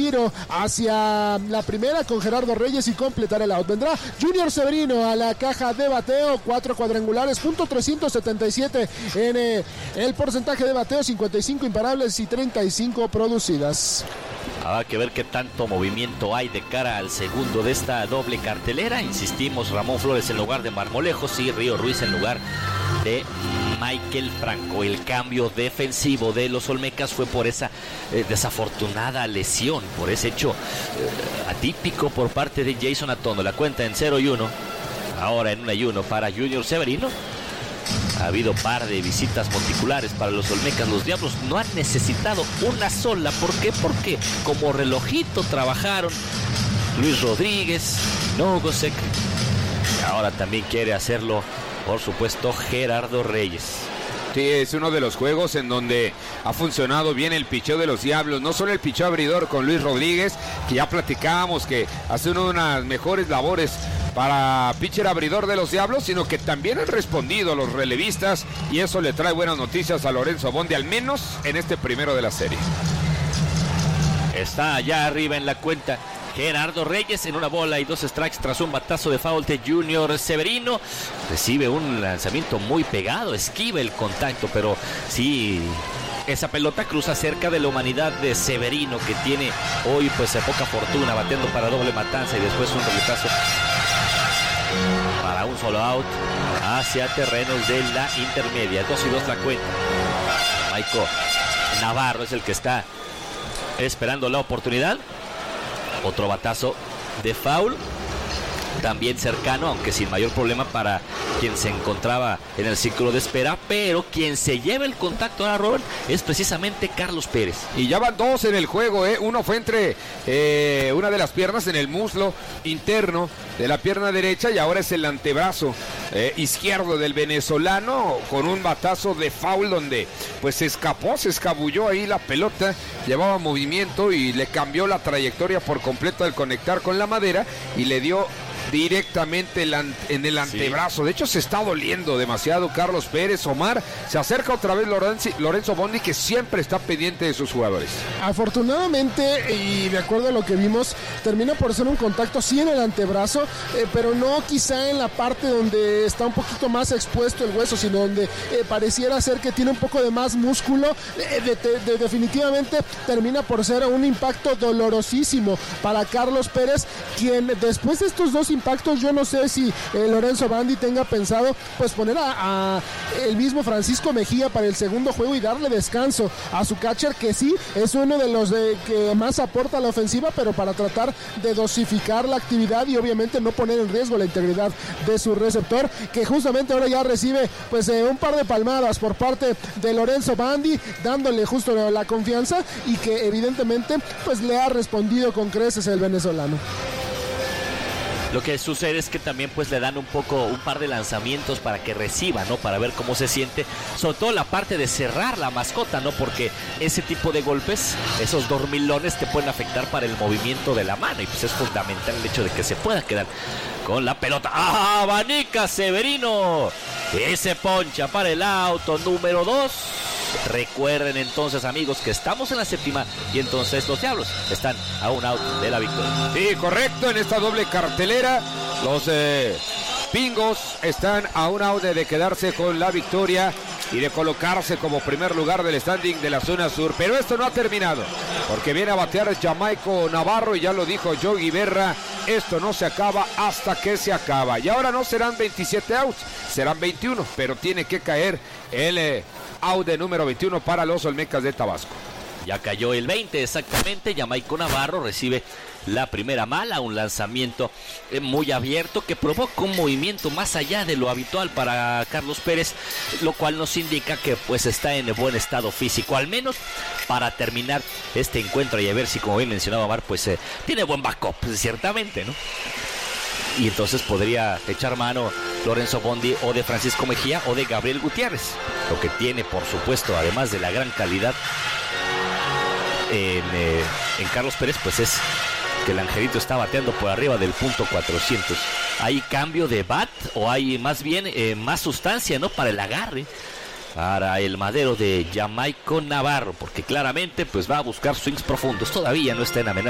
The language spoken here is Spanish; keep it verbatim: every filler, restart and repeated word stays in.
tiro hacia la primera con Gerardo Reyes y completar el out. Vendrá Junior Severino a la caja de bateo, cuatro cuadrangulares, punto trescientos setenta y siete en eh, el porcentaje de bateo, cincuenta y cinco imparables y treinta y cinco producidas. Habrá que ver qué tanto movimiento hay de cara al segundo de esta doble cartelera. Insistimos, Ramón Flores en lugar de Marmolejos y Río Ruiz en lugar de Michael Franco. El cambio defensivo de los Olmecas fue por esa eh, desafortunada lesión, por ese hecho eh, atípico por parte de Jason Atondo. La cuenta en cero y uno, ahora en uno y uno para Junior Severino. Ha habido par de visitas monticulares para los Olmecas. Los Diablos no han necesitado una sola. ¿Por qué? Porque como relojito trabajaron Luis Rodríguez, Nogosek. Ahora también quiere hacerlo, por supuesto, Gerardo Reyes. Sí, es uno de los juegos en donde ha funcionado bien el picheo de los Diablos. No solo el picheo abridor con Luis Rodríguez, que ya platicábamos que hace una de las mejores labores para pitcher abridor de los Diablos, sino que también han respondido los relevistas, y eso le trae buenas noticias a Lorenzo Bondi, al menos en este primero de la serie. Está allá arriba en la cuenta Gerardo Reyes en una bola y dos strikes tras un batazo de foul de Junior Severino. Recibe un lanzamiento muy pegado, esquiva el contacto, pero sí, esa pelota cruza cerca de la humanidad de Severino, que tiene hoy pues poca fortuna bateando para doble matanza, y después un reletazo para un solo out hacia terrenos de la intermedia. Dos y dos la cuenta. Michael Navarro es el que está esperando la oportunidad. Otro batazo de foul, también cercano, aunque sin mayor problema para quien se encontraba en el círculo de espera, pero quien se lleva el contacto ahora, Robert, es precisamente Carlos Pérez. Y ya van dos en el juego, ¿eh? Uno fue entre eh, una de las piernas, en el muslo interno de la pierna derecha, y ahora es el antebrazo eh, izquierdo del venezolano, con un batazo de foul donde pues se escapó, se escabulló ahí la pelota, llevaba movimiento y le cambió la trayectoria por completo al conectar con la madera, y le dio directamente en el antebrazo. Sí. De hecho, se está doliendo demasiado Carlos Pérez. Omar, se acerca otra vez Lorenzo, Lorenzo Bondi, que siempre está pendiente de sus jugadores. Afortunadamente, y de acuerdo a lo que vimos, termina por ser un contacto sí en el antebrazo, eh, pero no quizá en la parte donde está un poquito más expuesto el hueso, sino donde eh, pareciera ser que tiene un poco de más músculo. Eh, de, de, de, definitivamente termina por ser un impacto dolorosísimo para Carlos Pérez, quien después de estos dos impactos, yo no sé si eh, Lorenzo Bondi tenga pensado pues poner a, a el mismo Francisco Mejía para el segundo juego y darle descanso a su catcher, que sí es uno de los de, que más aporta a la ofensiva, pero para tratar de dosificar la actividad y obviamente no poner en riesgo la integridad de su receptor, que justamente ahora ya recibe pues eh, un par de palmadas por parte de Lorenzo Bondi, dándole justo la, la confianza, y que evidentemente pues le ha respondido con creces el venezolano. Lo que sucede es que también pues le dan un poco, un par de lanzamientos para que reciba, ¿no? Para ver cómo se siente, sobre todo la parte de cerrar la mascota, ¿no? Porque ese tipo de golpes, esos dormilones te pueden afectar para el movimiento de la mano, y pues es fundamental el hecho de que se pueda quedar con la pelota. ¡Ah! ¡Abanica Severino! Ese poncha para el auto número dos. Recuerden entonces, amigos, que estamos en la séptima, y entonces los Diablos están a un out de la victoria. Sí, correcto, en esta doble cartelera los eh, Pingos están a un out de quedarse con la victoria y de colocarse como primer lugar del standing de la zona sur. Pero esto no ha terminado, porque viene a batear Jamaico Navarro, y ya lo dijo Yogi Berra, esto no se acaba hasta que se acaba. Y ahora no serán veintisiete outs, serán veintiuno, pero tiene que caer el eh, out de número veintiuno para los Olmecas de Tabasco. Ya cayó el veinte exactamente. Jamaico Navarro recibe la primera mala, un lanzamiento muy abierto que provoca un movimiento más allá de lo habitual para Carlos Pérez, lo cual nos indica que pues está en buen estado físico, al menos para terminar este encuentro, y a ver si, como bien mencionaba Omar, pues eh, tiene buen backup, ciertamente, ¿no? Y entonces podría echar mano Lorenzo Bondi o de Francisco Mejía o de Gabriel Gutiérrez. Lo que tiene, por supuesto, además de la gran calidad en, eh, en Carlos Pérez, pues es que el angelito está bateando por arriba del punto cuatrocientos. ¿Hay cambio de bat o hay más bien eh, más sustancia, ¿no? Para el agarre, para el madero de Jamaico Navarro, porque claramente pues va a buscar swings profundos. Todavía no está en amenaza